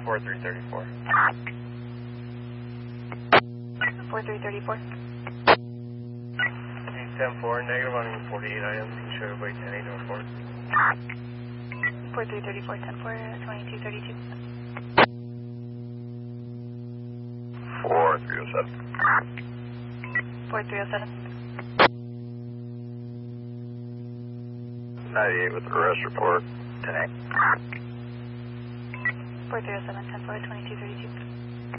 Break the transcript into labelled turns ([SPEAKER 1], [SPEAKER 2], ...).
[SPEAKER 1] 4334.
[SPEAKER 2] 4334.
[SPEAKER 1] 10-4, negative on 48 items. You can show everybody 10-8 to report.
[SPEAKER 2] 4334, 10-4, 2232.
[SPEAKER 3] 4307.
[SPEAKER 2] 4307.
[SPEAKER 3] 98 with the arrest report. 10-8.
[SPEAKER 2] 4307, 10-4, 2232.